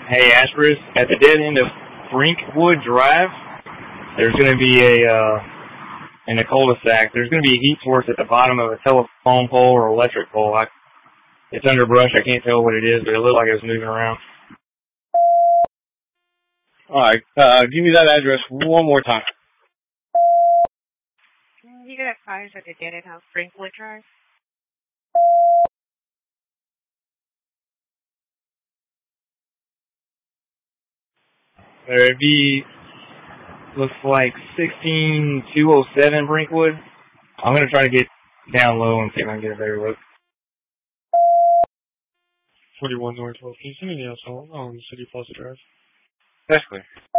Hey, Asperus, at the dead end of Brinkwood Drive, there's going to be in a cul-de-sac, there's going to be a heat source at the bottom of a telephone pole or electric pole. It's under brush, I can't tell what it is, but it looked like it was moving around. Alright, give me that address one more time. You got fires at the dead end of Brinkwood Drive? It'd be, looks like 16207 Brinkwood. I'm going to try to get down low and see if I can get a better look. 41 North 12. Can you send me the asshole on City Plaza Drive? That's clear.